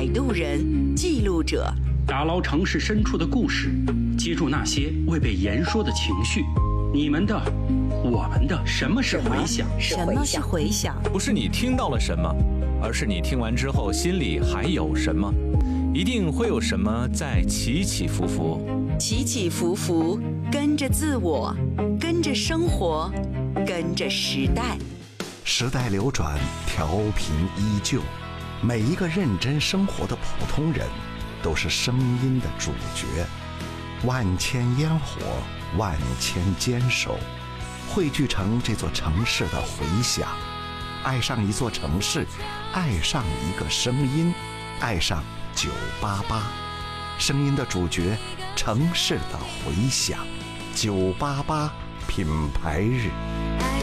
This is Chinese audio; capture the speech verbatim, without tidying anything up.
摆渡人、记录者， 打捞城市深处的故事，接住那些未被言说的情绪。你们的，我们的，什么是回响？ 什么是回响？ 不是你听到了什么，而是你听完之后心里还有什么。一定会有什么在起起伏伏， 起起伏伏，跟着自我，跟着生活，跟着时代。 时代流转，调频依旧。每一个认真生活的普通人，都是声音的主角。万千烟火，万千坚守，汇聚成这座城市的回响。爱上一座城市，爱上一个声音，爱上九八八，声音的主角，城市的回响。九八八品牌日。